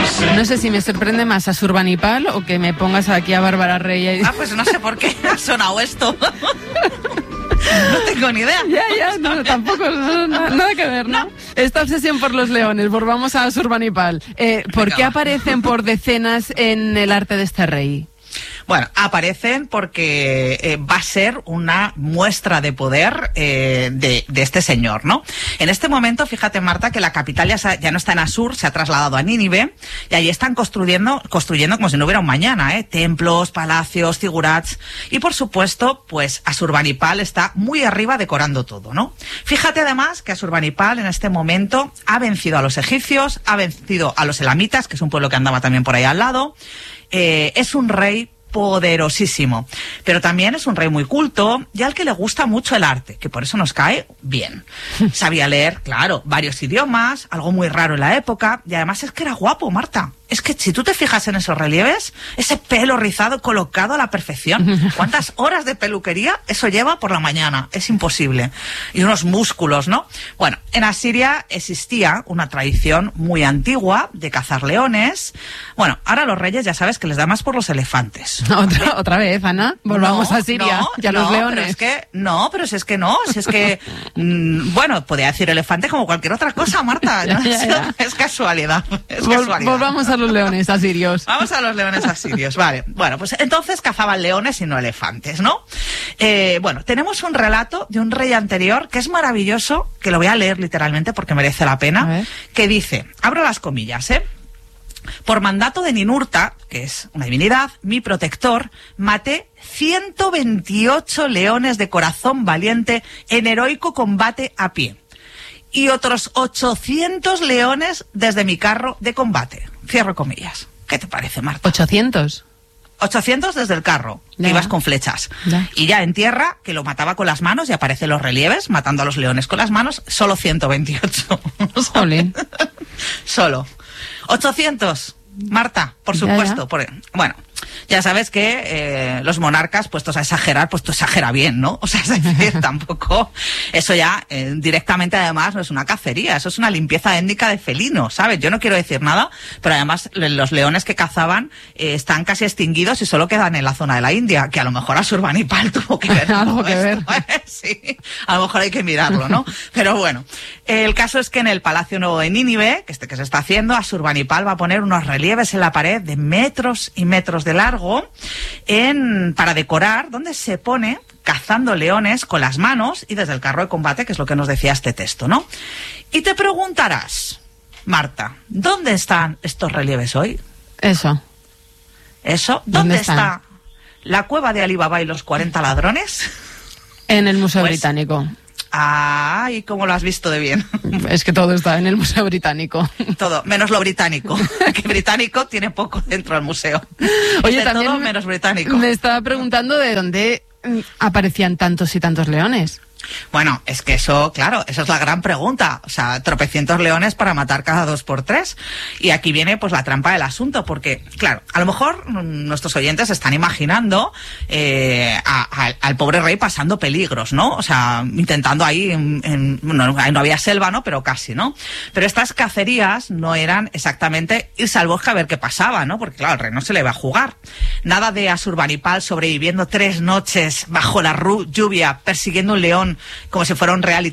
No sé si me sorprende más Asurbanipal o que me pongas aquí a Bárbara Rey. Pues no sé por qué ha sonado esto. No tengo ni idea. Ya, no, tampoco, nada que ver, ¿no? Esta obsesión por los leones, volvamos a Asurbanipal. ¿Por qué aparecen por decenas en el arte de este rey? Bueno, aparecen porque va a ser una muestra de poder de este señor, ¿no? En este momento, fíjate, Marta, que la capital ya no está en Asur, se ha trasladado a Nínive, y allí están construyendo como si no hubiera un mañana, templos, palacios, zigurats, y por supuesto, pues Asurbanipal está muy arriba decorando todo, ¿no? Fíjate además que Asurbanipal en este momento ha vencido a los egipcios, ha vencido a los elamitas, que es un pueblo que andaba también por ahí al lado. Es un rey poderosísimo, pero también es un rey muy culto y al que le gusta mucho el arte, que por eso nos cae bien. Sabía leer, claro, varios idiomas, algo muy raro en la época, y además es que era guapo, Marta. Es que si tú te fijas en esos relieves, ese pelo rizado colocado a la perfección, ¿cuántas horas de peluquería eso lleva por la mañana? Es imposible. Y unos músculos, ¿no? Bueno, en Asiria existía una tradición muy antigua de cazar leones. Bueno, ahora los reyes ya sabes que les da más por los elefantes. ¿Otra vez, Ana? Volvamos a Siria y a los leones. Pero es que, bueno, podía decir elefante como cualquier otra cosa, Marta. Ya. Es casualidad. Volvamos a los leones asirios. Vamos a los leones asirios, vale. Bueno, pues entonces cazaban leones y no elefantes, ¿no? Bueno, tenemos un relato de un rey anterior que es maravilloso, que lo voy a leer literalmente porque merece la pena, que dice, abro las comillas, por mandato de Ninurta, que es una divinidad, mi protector, maté 128 leones de corazón valiente en heroico combate a pie. Y otros 800 leones desde mi carro de combate. Cierro comillas. ¿Qué te parece, Marta? ¿800? 800 desde el carro, que ibas con flechas. Y ya en tierra, que lo mataba con las manos, y aparecen los relieves, matando a los leones con las manos, solo 128. Jolín. Solo. 800, Marta, por supuesto. Bueno, ya sabes que los monarcas, puestos a exagerar, pues tú exagera bien, ¿no? O sea, es decir, tampoco, eso ya directamente además no es una cacería, eso es una limpieza étnica de felinos, ¿sabes? Yo no quiero decir nada, pero además los leones que cazaban están casi extinguidos y solo quedan en la zona de la India, que a lo mejor Asurbanipal tuvo que ver. Algo que ver. Sí, a lo mejor hay que mirarlo, ¿no? Pero bueno, el caso es que en el Palacio Nuevo de Nínive, que se está haciendo, Asurbanipal va a poner unos relieves en la pared de metros y metros de largo para decorar, donde se pone cazando leones con las manos y desde el carro de combate, que es lo que nos decía este texto, ¿no? Y te preguntarás, Marta, ¿dónde están estos relieves hoy? Eso. ¿Dónde está la cueva de Alí Baba y los 40 ladrones? En el Museo Británico. ¿Y cómo lo has visto de bien? Es que todo está en el Museo Británico. Todo, menos lo británico. Que británico tiene poco dentro del museo. Oye, también todo menos británico. Me estaba preguntando de dónde aparecían tantos y tantos leones. Bueno, es que eso, claro, esa es la gran pregunta. O sea, tropecientos leones para matar cada 2 por 3. Y aquí viene pues la trampa del asunto, porque, claro, a lo mejor nuestros oyentes están imaginando al pobre rey pasando peligros, ¿no? O sea, intentando ahí, no había selva, ¿no? Pero casi, ¿no? Pero estas cacerías no eran exactamente irse al bosque a ver qué pasaba, ¿no? Porque, claro, al rey no se le va a jugar. Nada de Asurbanipal sobreviviendo 3 noches bajo la lluvia, persiguiendo un león como si fuera un reality